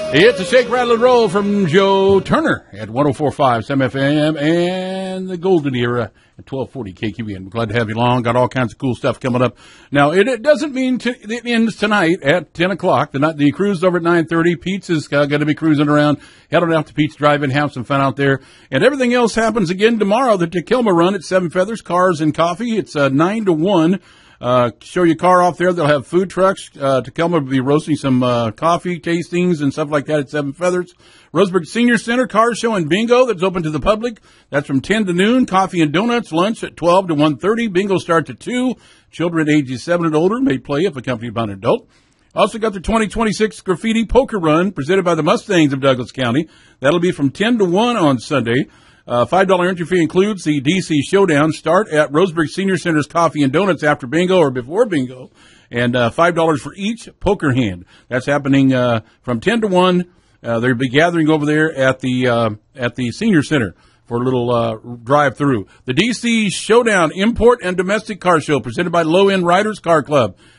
It's a shake, rattle, and roll from Joe Turner at 104.5 FM and the Golden Era at 1240 KQBN. We're glad to have you along. Got all kinds of cool stuff coming up. Now, it doesn't mean it ends tonight at 10 o'clock. The cruise over at 9:30. Pete's is going to be cruising around. Head on out to Pete's Drive-In, have some fun out there. And everything else happens again tomorrow. The Takilma Run at Seven Feathers, cars and coffee. It's 9 to 1. Show your car off there. They'll have food trucks. Takilma will be roasting some coffee tastings and stuff like that at Seven Feathers. Roseburg Senior Center, car show and bingo that's open to the public. That's from 10 to noon. Coffee and donuts, lunch at 12 to 1:30. Bingo starts at 2. Children ages 7 and older may play if accompanied by an adult. Also got the 2026 Graffiti Poker Run presented by the Mustangs of Douglas County. That'll be from 10 to 1 on Sunday. $5 entry fee includes the DC Showdown. Start at Roseburg Senior Center's Coffee and Donuts after bingo or before bingo. And $5 for each poker hand. That's happening from 10 to 1. They'll be gathering over there at the Senior Center for a little drive-through. The DC Showdown Import and Domestic Car Show presented by Low End Riders Car Club.